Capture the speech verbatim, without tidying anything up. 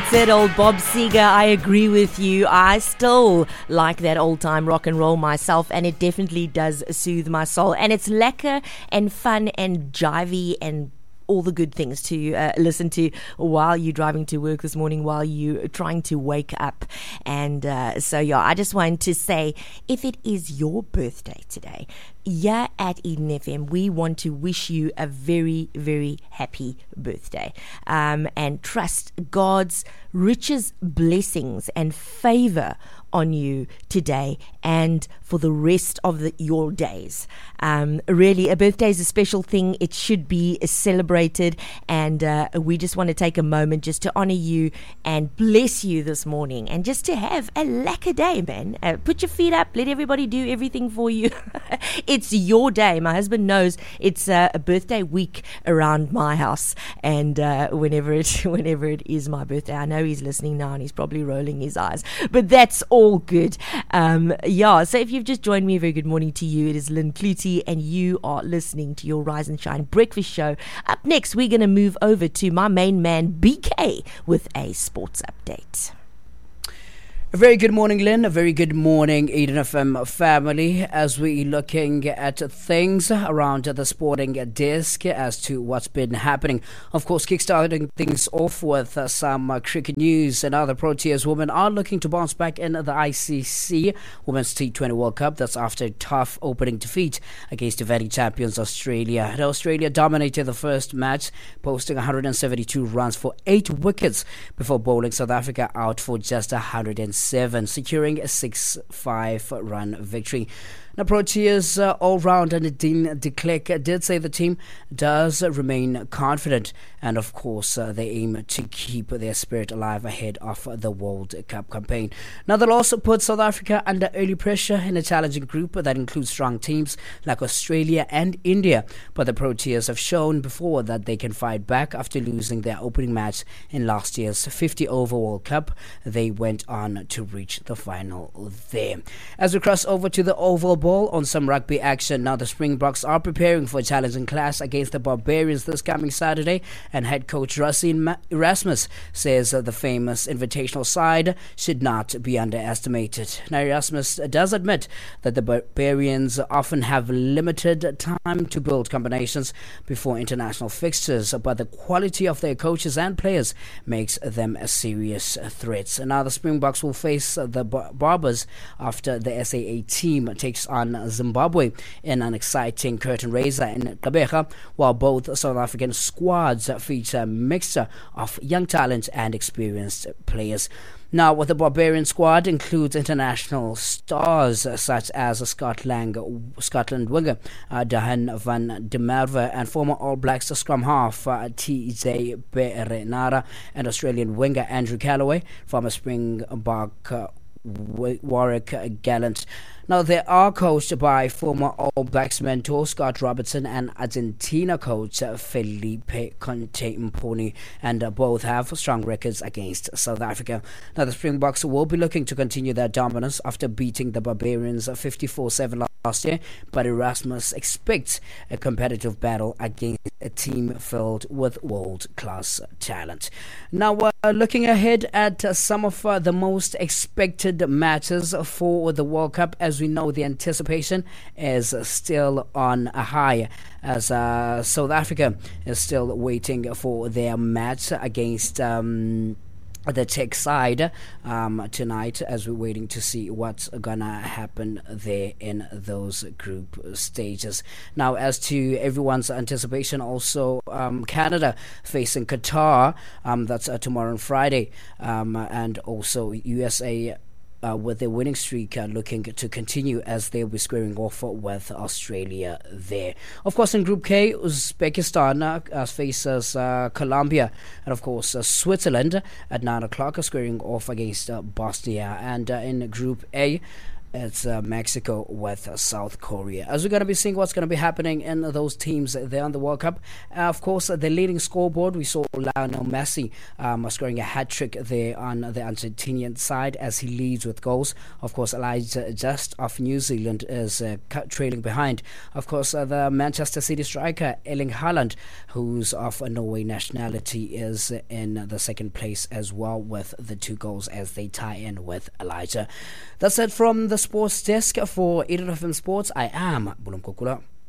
That's it, old Bob Seger. I agree with you. I still like that old-time rock and roll myself, and it definitely does soothe my soul. And it's lekker and fun and jivey and all the good things to uh, listen to while you're driving to work this morning, while you're trying to wake up. And uh, so, yeah, I just want to say, if it is your birthday today, yeah, at Eden F M, we want to wish you a very, very happy birthday. Um, and trust God's richest blessings and favor on you today and for the rest of the, your days. Um, really, a birthday is a special thing. It should be celebrated, and uh, we just want to take a moment just to honor you and bless you this morning, and just to have a lekker day, man. Uh, put your feet up, let everybody do everything for you. It's your day. My husband knows it's uh, a birthday week around my house, and uh, whenever it whenever it is my birthday, I know he's listening now and he's probably rolling his eyes, but that's all all good. Um, yeah, so if you've just joined me, a very good morning to you. It is Lynn Clutie, and you are listening to your Rise and Shine breakfast show. Up next, we're going to move over to my main man, B K, with a sports update. A very good morning, Lynn. A very good morning, Eden F M family, as we're looking at things around the sporting desk as to what's been happening. Of course, kickstarting things off with uh, some uh, cricket news, and other Proteas women are looking to bounce back in the I C C Women's T twenty World Cup. That's after a tough opening defeat against defending champions Australia. And Australia dominated the first match, posting one hundred seventy-two runs for eight wickets before bowling South Africa out for just one hundred seven, securing a six five run victory. Now, Proteas uh, all-rounder Nadine de Klerk did say the team does remain confident, and of course uh, they aim to keep their spirit alive ahead of the World Cup campaign. Now, the loss put South Africa under early pressure in a challenging group that includes strong teams like Australia and India, but the Proteas have shown before that they can fight back after losing their opening match in last year's fifty over World Cup. They went on to reach the final there. As we cross over to the Oval Ball on some rugby action, now the Springboks are preparing for a challenging clash against the Barbarians this coming Saturday, and head coach Racine Erasmus says uh, the famous invitational side should not be underestimated. Now, Erasmus does admit that the Barbarians often have limited time to build combinations before international fixtures, but the quality of their coaches and players makes them a serious threat. And now the Springboks will face the Bar- Barbers after the S A A team takes on Zimbabwe in an exciting curtain raiser in Gqeberha, while both South African squads feature a mixture of young talent and experienced players. Now, what the Barbarian squad includes international stars uh, such as Scotland, Scotland winger uh, Dahan van der Merwe, and former All Blacks scrum half uh, T J Perenara, and Australian winger Andrew Callaway, former Springbok uh, Warwick Gallant. Now, they are coached by former All Blacks mentor Scott Robertson and Argentina coach Felipe Conte-Mponi, and uh, both have strong records against South Africa. Now, the Springboks will be looking to continue their dominance after beating the Barbarians fifty-four seven last year, but Erasmus expects a competitive battle against a team filled with world-class talent. Now, uh, looking ahead at uh, some of uh, the most expected matches for the World Cup, as we know, the anticipation is still on a high, as uh, South Africa is still waiting for their match against um, the Czech side um, tonight, as we're waiting to see what's gonna happen there in those group stages. Now, as to everyone's anticipation, also um, Canada facing Qatar, um, that's uh, tomorrow and Friday, um, and also U S A Uh, with their winning streak uh, looking to continue, as they'll be squaring off with Australia there. Of course, in Group K, Uzbekistan uh, faces uh, Colombia, and of course uh, Switzerland at nine o'clock, squaring off against uh, Bosnia. And uh, in Group A, It's uh, Mexico with uh, South Korea. As we're going to be seeing what's going to be happening in those teams there on the World Cup. Uh, of course, uh, the leading scoreboard, we saw Lionel Messi um, scoring a hat-trick there on the Argentinian side as he leads with goals. Of course, Elijah Just of New Zealand is uh, trailing behind. Of course, uh, the Manchester City striker, Erling Haaland, who's of Norway nationality, is in the second place as well with the two goals as they tie in with Elijah. That's it from the Sports Desk for Eden F M Sports. I am Bulum Kokula.